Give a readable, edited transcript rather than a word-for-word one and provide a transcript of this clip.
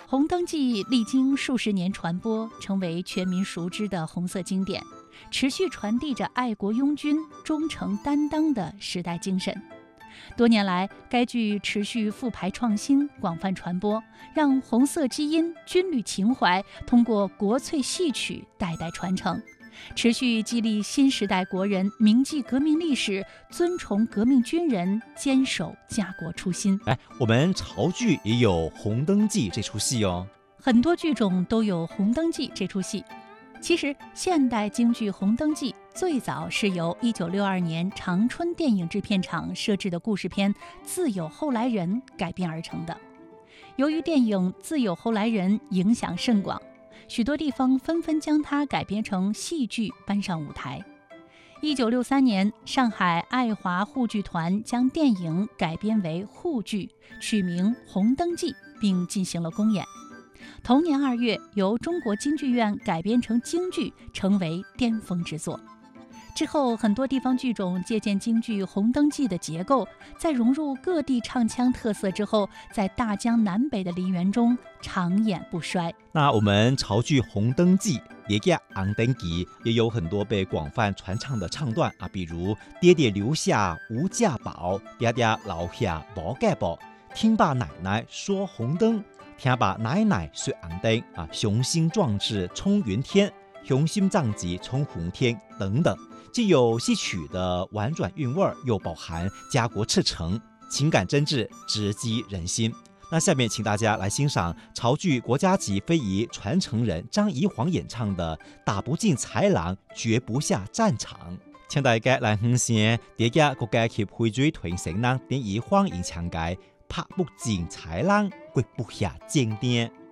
红灯记历经数十年传播，成为全民熟知的红色经典，持续传递着爱国拥军、忠诚担当的时代精神。多年来，该剧持续复排创新，广泛传播，让红色基因、军旅情怀通过国粹戏曲代代传承，持续激励新时代国人铭记革命历史，尊崇革命军人，坚守家国初心。 我们潮剧也有《红灯记》这出戏哦。 很多剧种都有《红灯记》这出戏。其实，现代京剧《红灯记》最早是由1962年长春电影制片厂设置的故事片《自有后来人》改编而成的。由于电影《自有后来人》影响甚广，许多地方纷纷将它改编成戏剧搬上舞台。1963年，上海爱华沪剧团将电影改编为沪剧，取名《红灯记》，并进行了公演。同年2月，由中国京剧院改编成京剧，成为巅峰之作。之后，很多地方剧种借鉴京剧《红灯记》的结构，在融入各地唱腔特色之后，在大江南北的梨园中长演不衰。 那我们潮剧《红灯记》也叫《红灯记》，也有很多被广泛传唱的唱段啊，比如“爹爹留下无价宝，爹爹留下无价宝，听爸奶奶说红灯，听爸奶奶说红灯啊，雄心壮志冲云天，雄心壮志冲红天等等。”既有戏曲的婉转韵味，又饱含家国赤诚，情感真挚，直击人心。那下面请大家来欣赏潮剧国家级非遗传承人张怡煌演唱的《打不进豺狼，绝不下戰場》。請大家來欣賞第一國家級會追傳承人張怡煌演唱嘅《拍不進豺狼，絕不下戰場》。